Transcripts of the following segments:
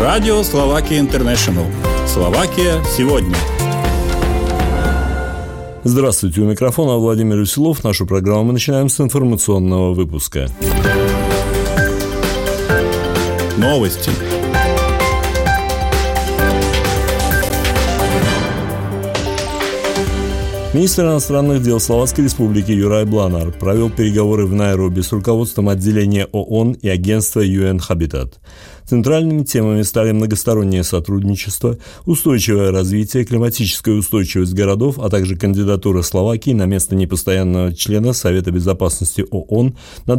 Радио Словакия Интернешнл. Словакия сегодня. Здравствуйте, у микрофона Владимир Веселов. Нашу программу мы начинаем с информационного выпуска. Новости. Министр иностранных дел Словацкой Республики Juraj Blanár провел переговоры в Найроби с руководством отделения ООН и агентства UN Habitat. Центральными темами стали многостороннее сотрудничество, устойчивое развитие, климатическая устойчивость городов, а также кандидатура Словакии на место непостоянного члена Совета Безопасности ООН на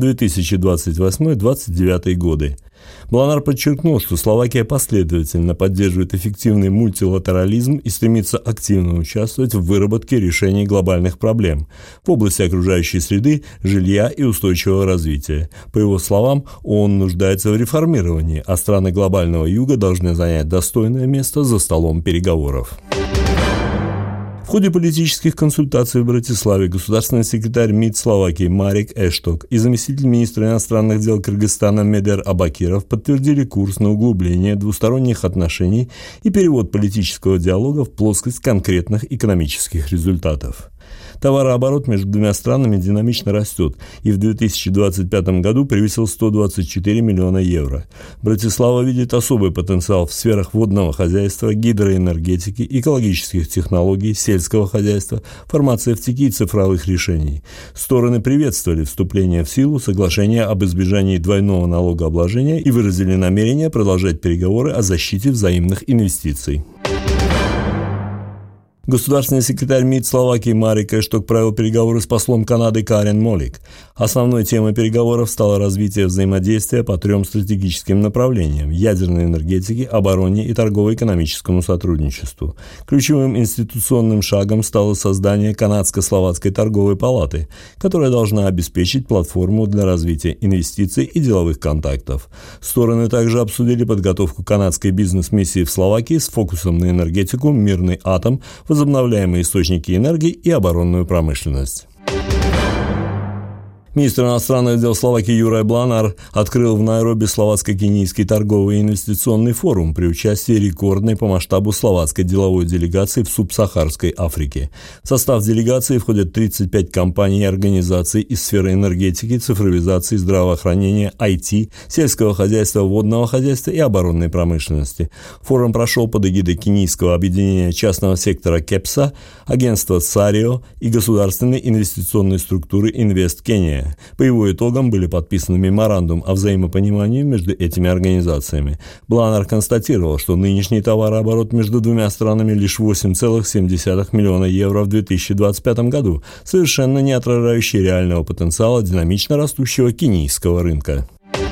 2028-2029 годы. Бланар подчеркнул, что Словакия последовательно поддерживает эффективный мультилатерализм и стремится активно участвовать в выработке решений глобальных проблем в области окружающей среды, жилья и устойчивого развития. По его словам, ООН нуждается в реформировании, а страны глобального юга должны занять достойное место за столом переговоров. В ходе политических консультаций в Братиславе государственный секретарь МИД Словакии Марек Эшток и заместитель министра иностранных дел Кыргызстана Медер Абакиров подтвердили курс на углубление двусторонних отношений и перевод политического диалога в плоскость конкретных экономических результатов. Товарооборот между двумя странами динамично растет и в 2025 году превысил 124 миллиона евро. Братислава видит особый потенциал в сферах водного хозяйства, гидроэнергетики, экологических технологий, сельского хозяйства, фармацевтики и цифровых решений. Стороны приветствовали вступление в силу соглашения об избежании двойного налогообложения и выразили намерение продолжать переговоры о защите взаимных инвестиций. Государственный секретарь МИД Словакии Марек Эшток провел переговоры с послом Канады Карен Молик. Основной темой переговоров стало развитие взаимодействия по трем стратегическим направлениям – ядерной энергетике, обороне и торгово-экономическому сотрудничеству. Ключевым институционным шагом стало создание Канадско-Словацкой торговой палаты, которая должна обеспечить платформу для развития инвестиций и деловых контактов. Стороны также обсудили подготовку канадской бизнес-миссии в Словакии с фокусом на энергетику, мирный атом, возобновляемые источники энергии и оборонную промышленность. Министр иностранных дел Словакии Juraj Blanár открыл в Найроби словацко-кенийский торговый и инвестиционный форум при участии рекордной по масштабу словацкой деловой делегации в субсахарской Африке. В состав делегации входят 35 компаний и организаций из сферы энергетики, цифровизации, здравоохранения, IT, сельского хозяйства, водного хозяйства и оборонной промышленности. Форум прошел под эгидой кенийского объединения частного сектора КЕПСА, агентства САРИО и государственной инвестиционной структуры Инвест Кения. По его итогам были подписаны меморандум о взаимопонимании между этими организациями. Бланар констатировал, что нынешний товарооборот между двумя странами лишь 8,7 миллиона евро в 2025 году, совершенно не отражающий реального потенциала динамично растущего кенийского рынка.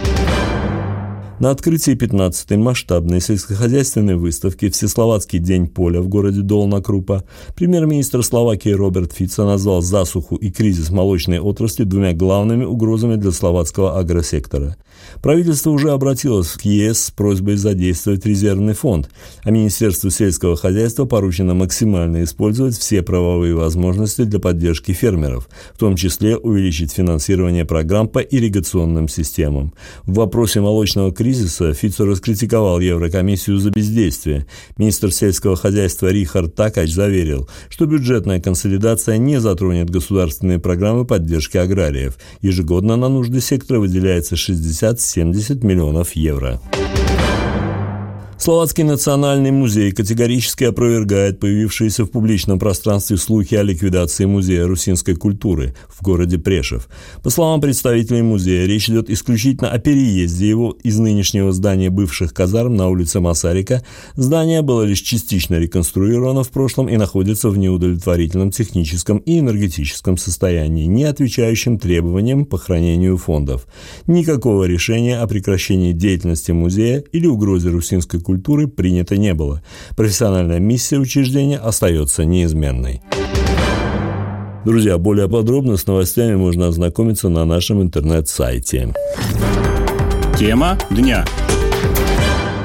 На открытии 15-й масштабной сельскохозяйственной выставки «Всесловацкий день поля» в городе Долна Крупа премьер-министр Словакии Роберт Фицо назвал засуху и кризис молочной отрасли двумя главными угрозами для словацкого агросектора. Правительство уже обратилось к ЕС с просьбой задействовать резервный фонд, а Министерству сельского хозяйства поручено максимально использовать все правовые возможности для поддержки фермеров, в том числе увеличить финансирование программ по ирригационным системам. В вопросе молочного кризиса Фицо раскритиковал Еврокомиссию за бездействие. Министр сельского хозяйства Рихард Такач заверил, что бюджетная консолидация не затронет государственные программы поддержки аграриев. Ежегодно на нужды сектора выделяется 60-70 миллионов евро. Словацкий национальный музей категорически опровергает появившиеся в публичном пространстве слухи о ликвидации музея русинской культуры в городе Прешев. По словам представителей музея, речь идет исключительно о переезде его из нынешнего здания бывших казарм на улице Масарика. Здание было лишь частично реконструировано в прошлом и находится в неудовлетворительном техническом и энергетическом состоянии, не отвечающем требованиям по хранению фондов. Никакого решения о прекращении деятельности музея или угрозе русинской культуры принято не было. Профессиональная миссия учреждения остается неизменной. Друзья, более подробно с новостями можно ознакомиться на нашем интернет-сайте. Тема дня.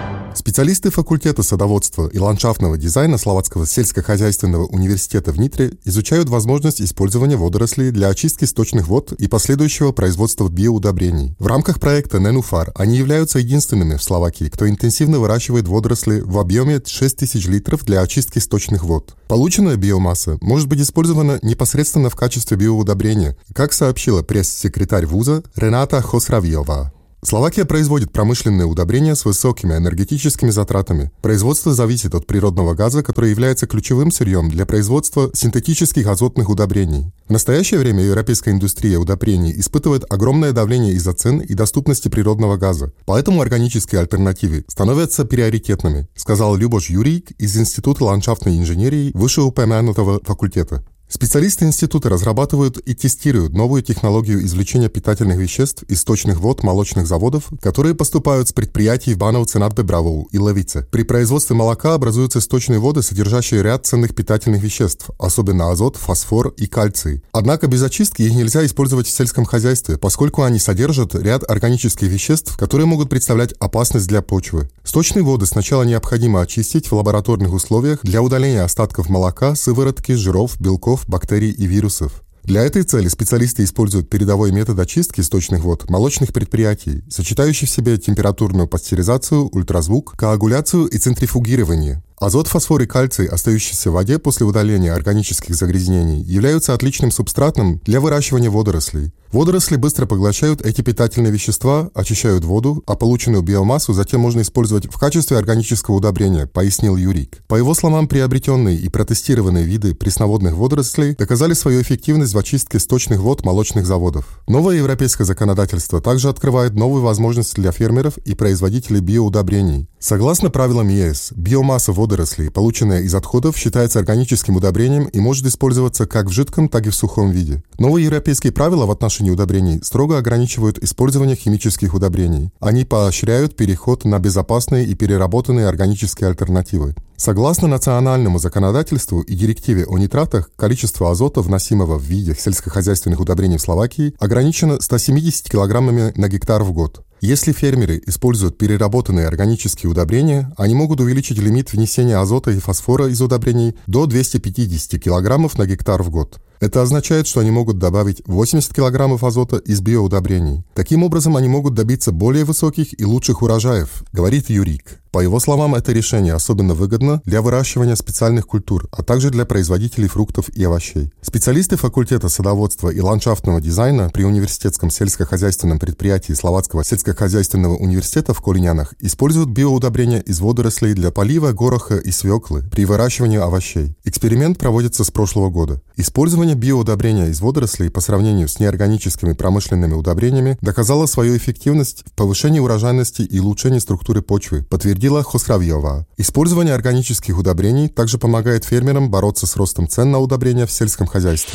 Специалисты факультета садоводства и ландшафтного дизайна Словацкого сельскохозяйственного университета в Нитре изучают возможность использования водорослей для очистки сточных вод и последующего производства биоудобрений. В рамках проекта Nenufar они являются единственными в Словакии, кто интенсивно выращивает водоросли в объеме 6000 литров для очистки сточных вод. Полученная биомасса может быть использована непосредственно в качестве биоудобрения, как сообщила пресс-секретарь вуза Рената Хосравьева. Словакия производит промышленные удобрения с высокими энергетическими затратами. Производство зависит от природного газа, который является ключевым сырьем для производства синтетических азотных удобрений. В настоящее время европейская индустрия удобрений испытывает огромное давление из-за цен и доступности природного газа. Поэтому органические альтернативы становятся приоритетными, сказал Любош Юрик из Института ландшафтной инженерии вышеупомянутого факультета. Специалисты института разрабатывают и тестируют новую технологию извлечения питательных веществ из сточных вод молочных заводов, которые поступают с предприятий в Бановце над Бебравou и Левице. При производстве молока образуются сточные воды, содержащие ряд ценных питательных веществ, особенно азот, фосфор и кальций. Однако без очистки их нельзя использовать в сельском хозяйстве, поскольку они содержат ряд органических веществ, которые могут представлять опасность для почвы. Сточные воды сначала необходимо очистить в лабораторных условиях для удаления остатков молока, сыворотки, жиров, белков, бактерий и вирусов. Для этой цели специалисты используют передовой метод очистки сточных вод молочных предприятий, сочетающий в себе температурную пастеризацию, ультразвук, коагуляцию и центрифугирование. Азот, фосфор и кальций, остающиеся в воде после удаления органических загрязнений, являются отличным субстратом для выращивания водорослей. Водоросли быстро поглощают эти питательные вещества, очищают воду, а полученную биомассу затем можно использовать в качестве органического удобрения, пояснил Юрик. По его словам, приобретенные и протестированные виды пресноводных водорослей доказали свою эффективность в очистке сточных вод молочных заводов. Новое европейское законодательство также открывает новые возможности для фермеров и производителей биоудобрений. Согласно правилам ЕС, биомасса водорослей, полученная из отходов, считается органическим удобрением и может использоваться как в жидком, так и в сухом виде. Новые европейские правила в отношении удобрений строго ограничивают использование химических удобрений. Они поощряют переход на безопасные и переработанные органические альтернативы. Согласно национальному законодательству и директиве о нитратах, количество азота, вносимого в виде сельскохозяйственных удобрений в Словакии, ограничено 170 килограммами на гектар в год. Если фермеры используют переработанные органические удобрения, они могут увеличить лимит внесения азота и фосфора из удобрений до 250 килограммов на гектар в год. Это означает, что они могут добавить 80 килограммов азота из биоудобрений. Таким образом, они могут добиться более высоких и лучших урожаев, говорит Юрик. По его словам, это решение особенно выгодно для выращивания специальных культур, а также для производителей фруктов и овощей. Специалисты факультета садоводства и ландшафтного дизайна при университетском сельскохозяйственном предприятии Словацкого сельскохозяйственного университета в Колинянах используют биоудобрения из водорослей для полива гороха и свеклы при выращивании овощей. Эксперимент проводится с прошлого года. Использование биоудобрения из водорослей по сравнению с неорганическими промышленными удобрениями доказало свою эффективность в повышении урожайности и улучшении структуры почвы, подтвердила Хосравьева. Использование органических удобрений также помогает фермерам бороться с ростом цен на удобрения в сельском хозяйстве.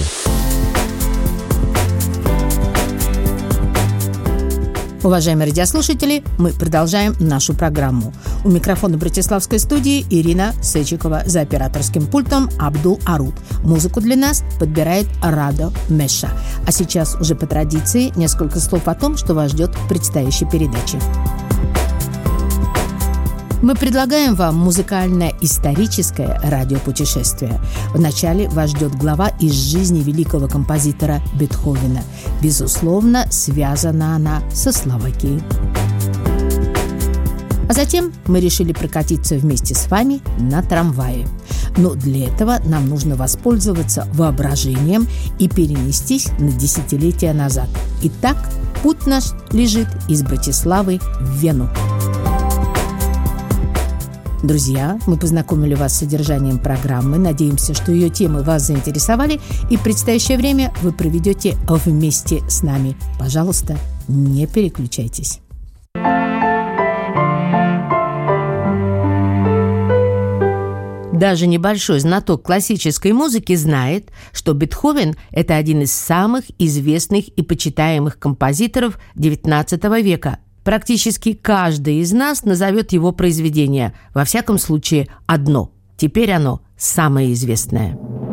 Уважаемые радиослушатели, мы продолжаем нашу программу. У микрофона Братиславской студии Ирина Сечикова, за операторским пультом Абдул Арут. Музыку для нас подбирает Радо Меша. А сейчас уже по традиции несколько слов о том, что вас ждет в предстоящей передаче. Мы предлагаем вам музыкальное историческое радиопутешествие. Вначале вас ждет глава из жизни великого композитора Бетховена. Безусловно, связана она со Словакией. А затем мы решили прокатиться вместе с вами на трамвае. Но для этого нам нужно воспользоваться воображением и перенестись на десятилетия назад. Итак, путь наш лежит из Братиславы в Вену. Друзья, мы познакомили вас с содержанием программы. Надеемся, что ее темы вас заинтересовали, и в предстоящее время вы проведете вместе с нами. Пожалуйста, не переключайтесь. Даже небольшой знаток классической музыки знает, что Бетховен – это один из самых известных и почитаемых композиторов XIX века. Практически каждый из нас назовет его произведение, во всяком случае одно. Теперь оно самое известное.